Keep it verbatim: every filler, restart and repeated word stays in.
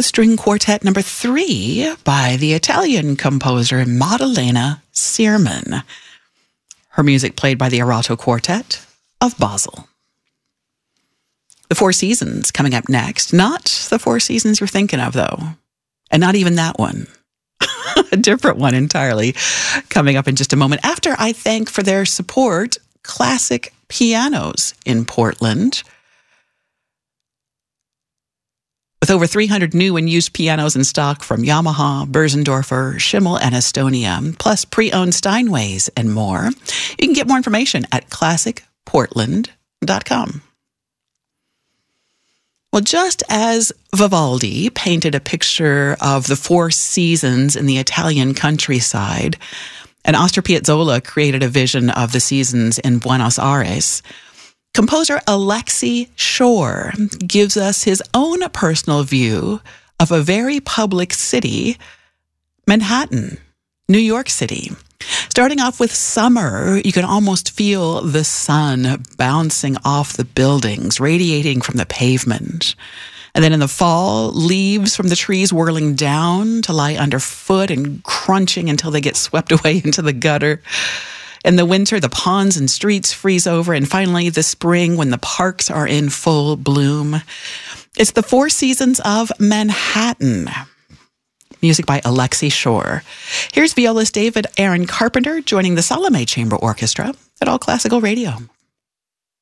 String Quartet number three by the Italian composer Maddalena Sirman. Her music played by the Arato Quartet of Basel. The Four Seasons coming up next. Not the Four Seasons you're thinking of, though. And not even that one. A different one entirely coming up in just a moment. After I thank for their support Classic Pianos in Portland. With over three hundred new and used pianos in stock from Yamaha, Börsendorfer, Schimmel, and Estonia, plus pre-owned Steinways and more. You can get more information at classic portland dot com. Well, just as Vivaldi painted a picture of the four seasons in the Italian countryside, and Astor Piazzolla created a vision of the seasons in Buenos Aires, composer Alexei Shore gives us his own personal view of a very public city, Manhattan, New York City. Starting off with summer, you can almost feel the sun bouncing off the buildings, radiating from the pavement. And then in the fall, leaves from the trees whirling down to lie underfoot and crunching until they get swept away into the gutter. In the winter, the ponds and streets freeze over. And finally, the spring, when the parks are in full bloom. It's the Four Seasons of Manhattan. Music by Alexei Shore. Here's violist David Aaron Carpenter joining the Salome Chamber Orchestra at All Classical Radio.